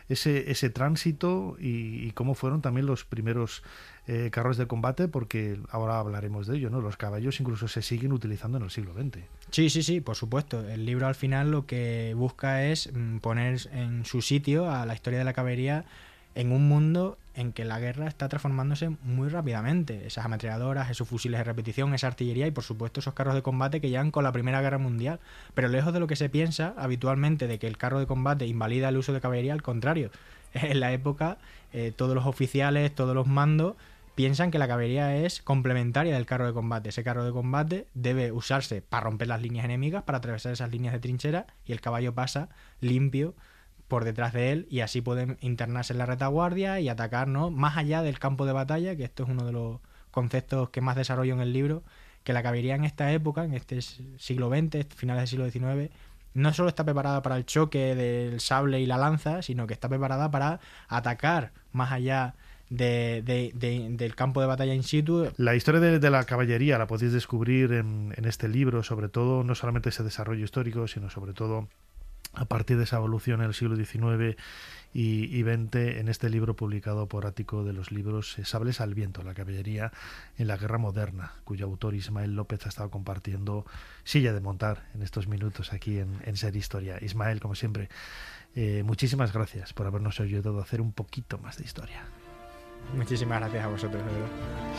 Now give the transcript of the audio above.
ese tránsito y cómo fueron también los primeros carros de combate, porque ahora hablaremos de ello, ¿no? Los caballos incluso se siguen utilizando en el siglo XX. Sí, por supuesto. El libro al final lo que busca es poner en su sitio a la historia de la caballería en un mundo en que la guerra está transformándose muy rápidamente. Esas ametralladoras, esos fusiles de repetición, esa artillería y por supuesto esos carros de combate que llegan con la Primera Guerra Mundial. Pero lejos de lo que se piensa habitualmente de que el carro de combate invalida el uso de caballería, al contrario. En la época todos los oficiales, todos los mandos piensan que la caballería es complementaria del carro de combate. Ese carro de combate debe usarse para romper las líneas enemigas, para atravesar esas líneas de trinchera, y el caballo pasa limpio por detrás de él y así pueden internarse en la retaguardia y atacar, ¿no?, más allá del campo de batalla, que esto es uno de los conceptos que más desarrollo en el libro, que la caballería en esta época, en este siglo XX, finales del siglo XIX, no solo está preparada para el choque del sable y la lanza, sino que está preparada para atacar más allá del campo de batalla in situ. La historia de la caballería la podéis descubrir en este libro, sobre todo, no solamente ese desarrollo histórico, sino sobre todo a partir de esa evolución en el siglo XIX y XX, en este libro publicado por Ático de los Libros, Sables al Viento, la caballería en la guerra moderna, cuyo autor Ismael López ha estado compartiendo silla de montar en estos minutos aquí en Ser Historia. Ismael, como siempre, muchísimas gracias por habernos ayudado a hacer un poquito más de historia. Muchísimas gracias a vosotros, de verdad.